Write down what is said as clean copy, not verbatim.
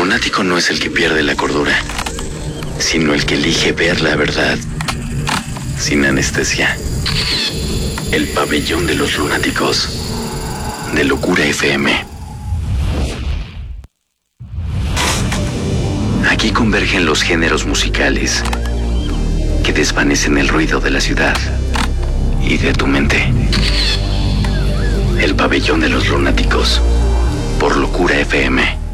lunático no es el que pierde la cordura, sino el que elige ver la verdad sin anestesia. El pabellón de los lunáticos, de Locura FM. Aquí convergen los géneros musicales que desvanecen el ruido de la ciudad y de tu mente. El pabellón de los lunáticos, por Locura FM.